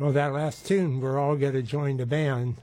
Well, that last tune, we're all going to join the band.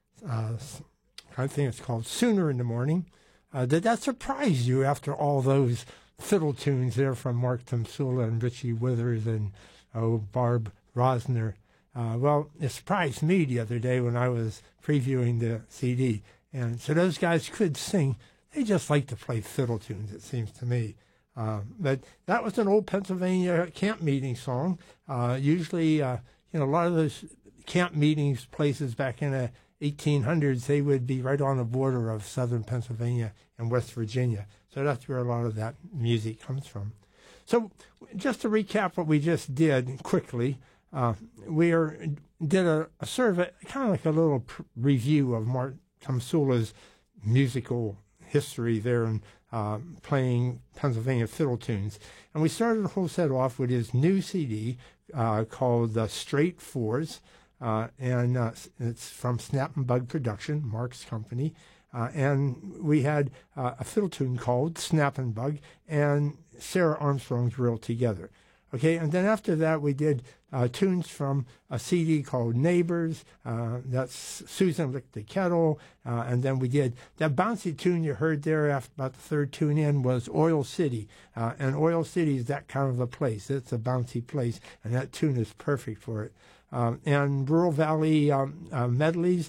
I think it's called Sooner in the Morning. Did that surprise you after all those fiddle tunes there from Mark Tomsula and Richie Withers and Barb Rosner? Well, it surprised me the other day when I was previewing the CD. And so those guys could sing. They just like to play fiddle tunes, it seems to me. But that was an old Pennsylvania camp meeting song. Usually, a lot of those camp meetings places back in the 1800s, they would be right on the border of southern Pennsylvania and West Virginia. So that's where a lot of that music comes from. So just to recap what we just did quickly, we did a survey, kind of like a little review of Mark Tomsula's musical history there and playing Pennsylvania fiddle tunes. And we started the whole set off with his new CD called Straight Fours. And it's from Snap and Bug Production, Mark's company. And we had a fiddle tune called Snap and Bug and Sarah Armstrong's Reel Together. Okay, and then after that we did tunes from a CD called Neighbors. That's Susan Licked the Kettle. And then we did that bouncy tune you heard there after about the third tune in was Oil City. And Oil City is that kind of a place. It's a bouncy place, and that tune is perfect for it. And Rural Valley Melodies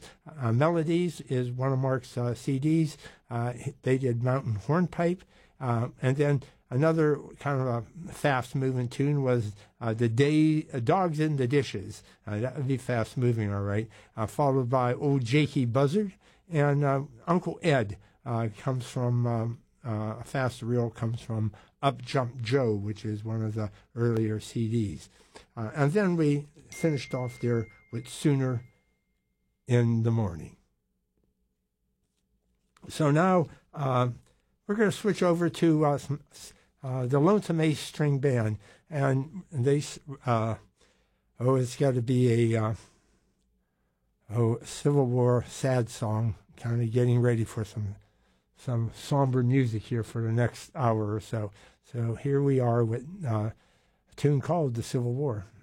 is one of Mark's CDs. They did Mountain Hornpipe. And then another kind of a fast-moving tune was Dogs in the Dishes. That would be fast-moving, all right. Followed by Old Jakey Buzzard. And Uncle Ed comes from, a fast reel comes from Up Jump Joe, which is one of the earlier CDs. And then we finished off there with Sooner in the Morning. So now we're going to switch over to the Lonesome Ace String Band. And they, it's got to be a Civil War sad song, kind of getting ready for some somber music here for the next hour or so. So here we are with a tune called The Civil War.